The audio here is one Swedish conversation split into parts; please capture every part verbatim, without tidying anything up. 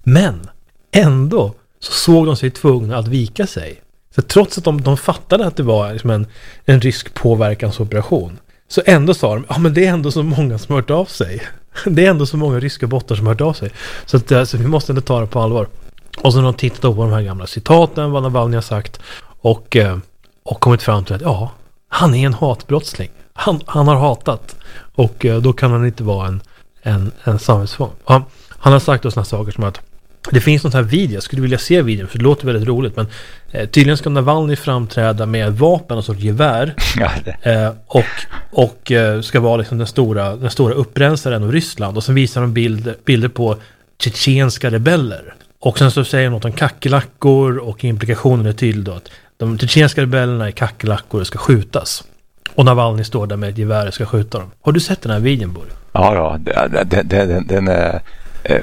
Men ändå så såg de sig tvungna att vika sig. Så trots att de, de fattade att det var liksom en, en rysk påverkansoperation, så ändå sa de, ja men det är ändå så många som har hört av sig. Det är ändå så många ryska bottar som har hört av sig. Så, att, alltså, vi måste ändå ta det på allvar. Och så har de tittat på de här gamla citaten, vad Navalny har sagt, och, och kommit fram till att ja, han är en hatbrottsling. Han, han har hatat. Och då kan han inte vara en, en, en samhällsfång. Han, han har sagt då sådana saker som att det finns något här video, jag skulle vilja se videon för det låter väldigt roligt, men eh, tydligen ska Navalny framträda med vapen och sorts gevär eh, och, och eh, ska vara liksom den stora, den stora upprensaren av Ryssland, och sen visar de bild, bilder på tjetjenska rebeller, och sen så säger de något om kackerlackor, och implikationen är tydlig då att de tjetjenska rebellerna är kackerlackor och ska skjutas, och Navalny står där med ett gevär och ska skjuta dem. Har du sett den här videon, Bor? Ja, ja, den, den, den, den är eh,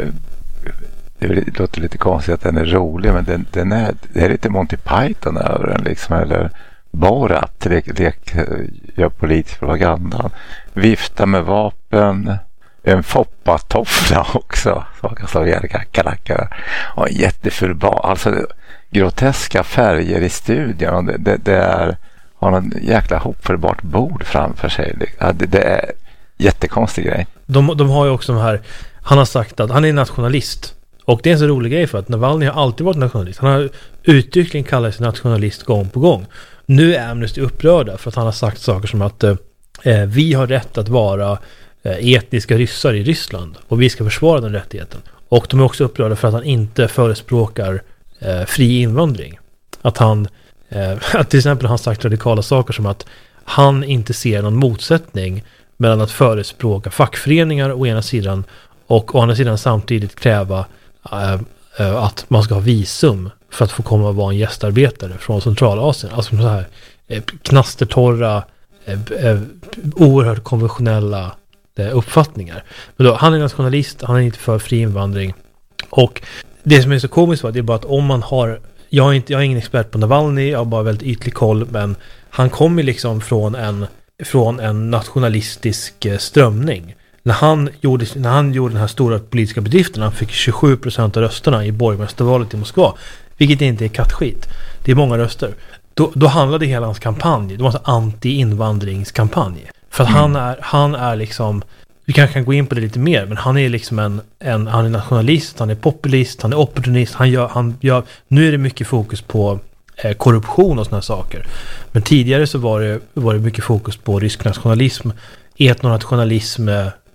det låter lite konstigt att den är rolig, men den, den är, det är lite Monty Python över den liksom, eller Borat lek, lek, gör politisk propaganda, vifta med vapen, en foppatoffla också, så man kan slå ihjäl kackerlackor, och en jättefull bar, alltså det, groteska färger i studion, och det, det, det är, har någon jäkla hopförbart bord framför sig, det, det är jättekonstig grej. De, de har ju också de här, han har sagt att han är nationalist. Och det är en så rolig grej, för att Navalny har alltid varit nationalist. Han har uttryckligen kallat sig nationalist gång på gång. Nu är Amnesty upprörda för att han har sagt saker som att eh, vi har rätt att vara eh, etniska ryssar i Ryssland och vi ska försvara den rättigheten. Och de är också upprörda för att han inte förespråkar eh, fri invandring. Att han, eh, att till exempel han har sagt radikala saker som att han inte ser någon motsättning mellan att förespråka fackföreningar å ena sidan och å andra sidan samtidigt kräva äh, äh, att man ska ha visum för att få komma och vara en gästarbetare från Centralasien. Alltså så här äh, knastertorra, äh, äh, oerhört konventionella äh, uppfattningar. Men då, han är nationalist, han är inte för fri invandring. Och det som är så komiskt var, det är bara att om man har, jag är, inte, jag är ingen expert på Navalny, jag har bara väldigt ytlig koll, men han kommer liksom från en, från en nationalistisk äh, strömning. När han, gjorde, när han gjorde den här stora politiska bedriften, han fick tjugosju procent av rösterna i borgmästarvalet i Moskva, vilket inte är kattskit. Det är många röster. Då, då handlade hela hans kampanj, det var en anti-invandringskampanj. För att mm. han, är, han är liksom, vi kanske kan gå in på det lite mer, men han är liksom en, en han är nationalist, han är populist, han är opportunist, han gör, han gör, nu är det mycket fokus på eh, korruption och såna saker. Men tidigare så var det, var det mycket fokus på rysk nationalism, etnonationalism,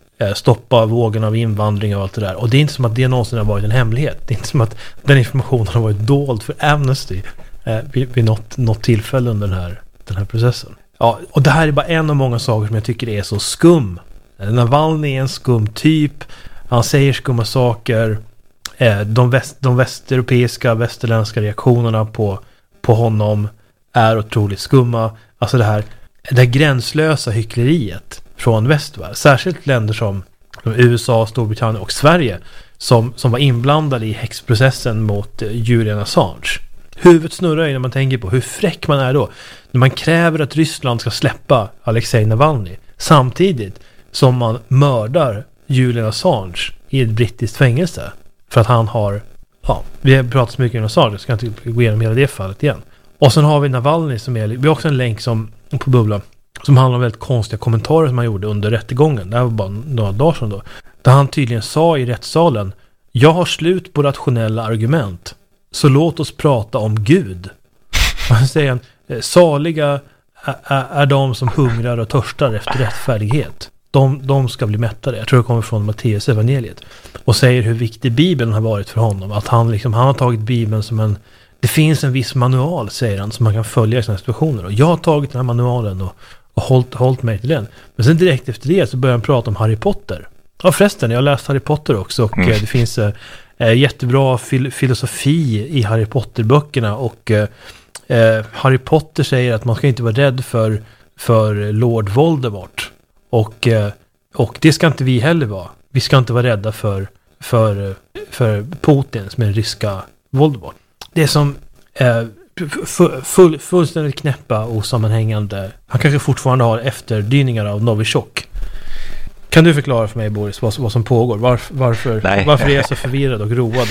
stoppa vågen av invandring och allt det där. Och det är inte som att det någonsin har varit en hemlighet. Det är inte som att den informationen har varit dold för Amnesty eh, vid, vid något, något tillfälle under den här, den här processen. Ja, och det här är bara en av många saker som jag tycker är så skum. Navalny är en skum typ. Han säger skumma saker. Eh, de, väst, de västeuropeiska, västerländska reaktionerna på, på honom är otroligt skumma. Alltså det här, det här gränslösa hyckleriet från väst, va? Särskilt länder som U S A, Storbritannien och Sverige som, som var inblandade i häxprocessen mot Julian Assange. Huvudet snurrar ju när man tänker på hur fräck man är då. När man kräver att Ryssland ska släppa Alexej Navalny samtidigt som man mördar Julian Assange i ett brittiskt fängelse. För att han har, ja, vi har pratat så mycket om Assange, jag ska inte gå igenom hela det fallet igen. Och sen har vi Navalny som är, vi har också en länk som på Bubbla som handlar om väldigt konstiga kommentarer som han gjorde under rättegången. Det här var bara några dagar sedan då. Där han tydligen sa i rättssalen: jag har slut på rationella argument, så låt oss prata om Gud. Och han säger, saliga är, är de som hungrar och törstar efter rättfärdighet. De, de ska bli mättade. Jag tror det kommer från Matteus evangeliet. Och säger hur viktig Bibeln har varit för honom. Att han, liksom, han har tagit Bibeln som en, det finns en viss manual, säger han, som man kan följa i sådana situationer. Och jag har tagit den här manualen och och hållit, hållit mig till den. Men sen direkt efter det så börjar han prata om Harry Potter. Ja förresten, jag har läst Harry Potter också och mm. eh, det finns eh, jättebra fil- filosofi i Harry Potter-böckerna och eh, Harry Potter säger att man ska inte vara rädd för, för Lord Voldemort. Och, eh, och det ska inte vi heller vara. Vi ska inte vara rädda för, för, för Putin som är den ryska Voldemort. Det som eh, Full, fullständigt knäppa och sammanhängande. Han kanske fortfarande har efterdyningar av Novichok. Kan du förklara för mig, Boris, vad, vad som pågår? Varför, varför, varför är jag så förvirrad och road